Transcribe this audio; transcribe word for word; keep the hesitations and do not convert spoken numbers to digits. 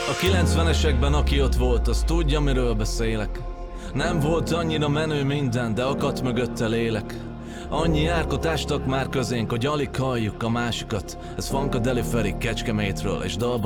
A kilencvenesekben aki ott volt, az tudja, miről beszélek. Nem volt annyira menő minden, de akadt mögötte lélek. Annyi árkot ástak már közénk, hogy alig halljuk a másikat. Ez Funkadelic Feri Kecskemétről, és dalban